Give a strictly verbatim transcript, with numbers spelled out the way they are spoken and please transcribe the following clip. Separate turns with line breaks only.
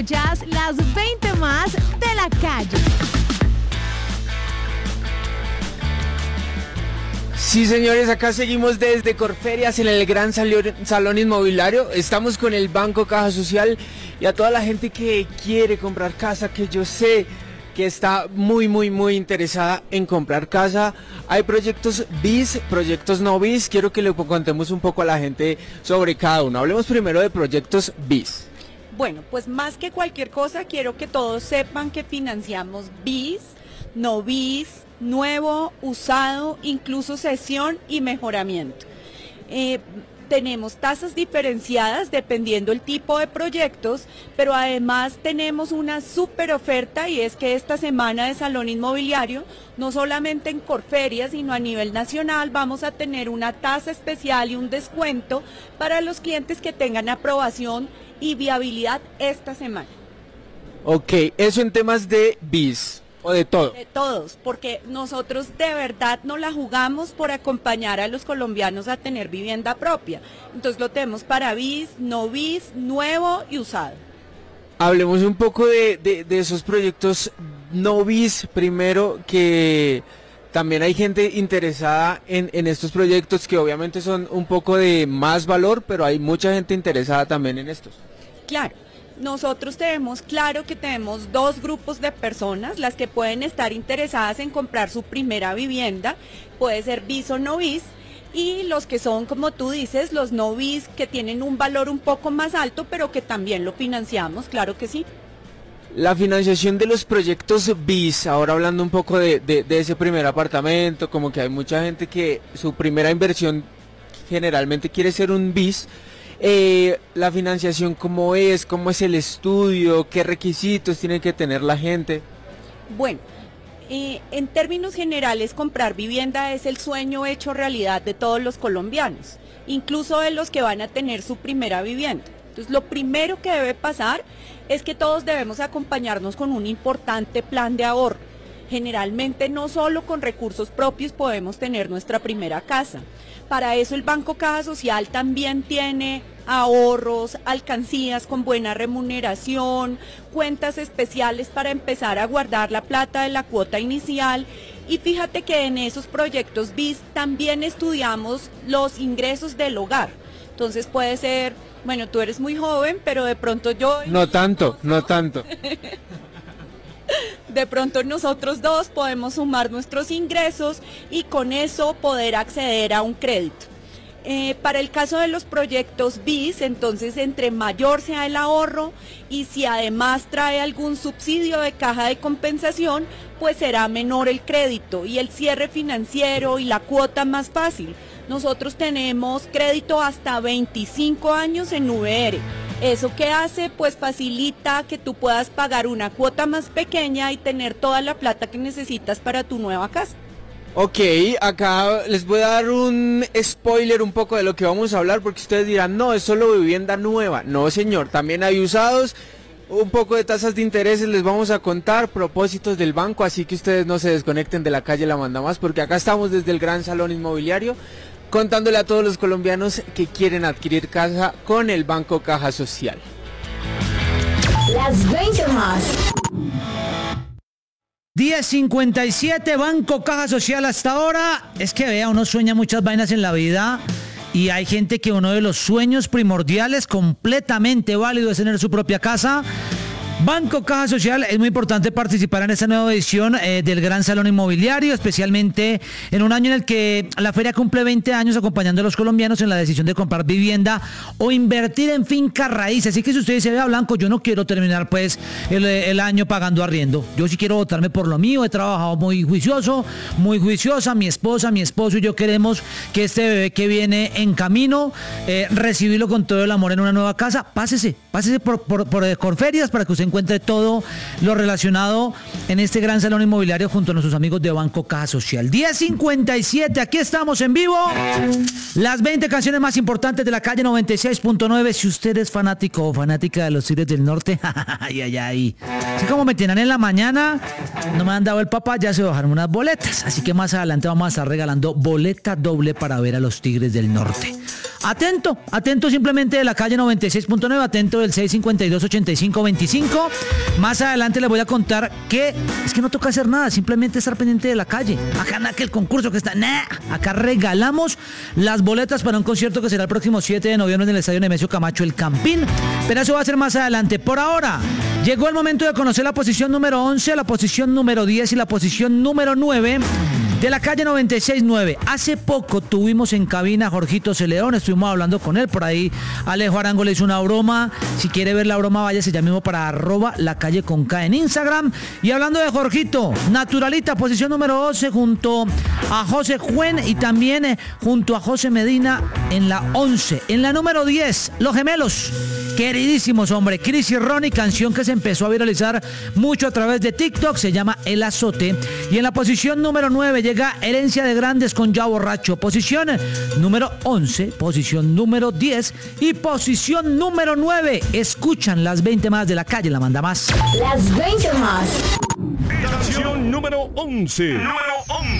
escuchas las veinte más de la calle.
Sí, señores, acá seguimos desde Corferias en el gran salón inmobiliario. Estamos con el Banco Caja Social y a toda la gente que quiere comprar casa, que yo sé que está muy, muy, muy interesada en comprar casa. Hay proyectos bis, proyectos no bis. Quiero que le contemos un poco a la gente sobre cada uno. Hablemos primero de proyectos bis.
Bueno, pues más que cualquier cosa, quiero que todos sepan que financiamos bis, no bis, nuevo, usado, incluso cesión y mejoramiento. Eh, Tenemos tasas diferenciadas dependiendo el tipo de proyectos, pero además tenemos una súper oferta y es que esta semana de Salón Inmobiliario, no solamente en Corferias, sino a nivel nacional, vamos a tener una tasa especial y un descuento para los clientes que tengan aprobación y viabilidad esta semana.
Ok, eso en temas de bis. ¿O de todo?
De todos, porque nosotros de verdad no la jugamos por acompañar a los colombianos a tener vivienda propia. Entonces lo tenemos para bis, no bis, nuevo y usado.
Hablemos un poco de, de, de esos proyectos no bis, primero, que también hay gente interesada en, en estos proyectos que obviamente son un poco de más valor, pero hay mucha gente interesada también en estos.
Claro. Nosotros tenemos claro que tenemos dos grupos de personas, las que pueden estar interesadas en comprar su primera vivienda, puede ser bis o no bis, y los que son, como tú dices, los no bis, que tienen un valor un poco más alto, pero que también lo financiamos, claro que sí.
La financiación de los proyectos bis, ahora hablando un poco de, de, de ese primer apartamento, como que hay mucha gente que su primera inversión generalmente quiere ser un bis. Eh, la financiación, ¿cómo es? ¿Cómo es el estudio? ¿Qué requisitos tiene que tener la gente?
Bueno, eh, en términos generales, comprar vivienda es el sueño hecho realidad de todos los colombianos, incluso de los que van a tener su primera vivienda. Entonces, lo primero que debe pasar es que todos debemos acompañarnos con un importante plan de ahorro. Generalmente, no solo con recursos propios podemos tener nuestra primera casa. Para eso el Banco Caja Social también tiene ahorros, alcancías con buena remuneración, cuentas especiales para empezar a guardar la plata de la cuota inicial. Y fíjate que en esos proyectos bis también estudiamos los ingresos del hogar. Entonces puede ser, bueno, tú eres muy joven, pero de pronto yo...
No tanto, no tanto.
De pronto nosotros dos podemos sumar nuestros ingresos y con eso poder acceder a un crédito. Eh, para el caso de los proyectos bis, entonces entre mayor sea el ahorro y si además trae algún subsidio de caja de compensación, pues será menor el crédito y el cierre financiero y la cuota más fácil. Nosotros tenemos crédito hasta veinticinco años en V R. ¿Eso qué hace? Pues facilita que tú puedas pagar una cuota más pequeña y tener toda la plata que necesitas para tu nueva casa.
Ok, acá les voy a dar un spoiler un poco de lo que vamos a hablar, porque ustedes dirán, no, es solo vivienda nueva. No, señor, también hay usados, un poco de tasas de intereses les vamos a contar, propósitos del banco, así que ustedes no se desconecten de la calle La Manda Más, porque acá estamos desde el Gran Salón Inmobiliario, contándole a todos los colombianos que quieren adquirir casa con el Banco Caja Social.
Las veinte más.
diez cincuenta y siete, Banco Caja Social hasta ahora. Es que vea, uno sueña muchas vainas en la vida y hay gente que uno de los sueños primordiales, completamente válido, es tener su propia casa. Banco Caja Social, es muy importante participar en esta nueva edición eh, del Gran Salón Inmobiliario, especialmente en un año en el que la feria cumple veinte años acompañando a los colombianos en la decisión de comprar vivienda o invertir en finca raíz. Así que si usted dice, vea, Blanco, yo no quiero terminar pues el, el año pagando arriendo. Yo sí quiero votarme por lo mío, he trabajado muy juicioso, muy juiciosa, mi esposa, mi esposo y yo queremos que este bebé que viene en camino, eh, recibirlo con todo el amor en una nueva casa. Pásese, pásese por, por, por Corferias para que usted encuentre todo lo relacionado en este Gran Salón Inmobiliario junto a nuestros amigos de Banco Caja Social. diez cincuenta y siete, aquí estamos en vivo. Las veinte canciones más importantes de la calle noventa y seis punto nueve. Si usted es fanático o fanática de los Tigres del Norte, ay, ay, ay. Así como me tienen en la mañana, no me han dado el papá, ya se bajaron unas boletas. Así que más adelante vamos a estar regalando boleta doble para ver a los Tigres del Norte. Atento, atento simplemente de la calle noventa y seis punto nueve, atento del seis cinco dos, ocho cinco dos cinco. Más adelante les voy a contar que es que no toca hacer nada, simplemente estar pendiente de la calle. Acá en aquel concurso que está, nah, acá regalamos las boletas para un concierto que será el próximo siete de noviembre en el Estadio Nemesio Camacho, el Campín. Pero eso va a ser más adelante. Por ahora, llegó el momento de conocer la posición número once, la posición número diez y la posición número nueve de la calle noventa y seis punto nueve. Hace poco tuvimos en cabina a Jorgito Celedón, estuvimos hablando con él, por ahí Alejo Arango le hizo una broma. Si quiere ver la broma, váyase ya mismo para arroba la calle con K en Instagram. Y hablando de Jorgito, Naturalita, posición número once junto a José Juen y también eh, junto a José Medina en la once. En la número diez, Los Gemelos, queridísimos, hombre, Chris y Ronnie, canción que se empezó a viralizar mucho a través de TikTok, se llama El Azote. Y en la posición número nueve llega Herencia de Grandes con Ya Borracho. Posición número once, posición número diez y posición número nueve. Escuchan las veinte más de la calle, la manda más.
Las veinte más.
Canción número once. Número once.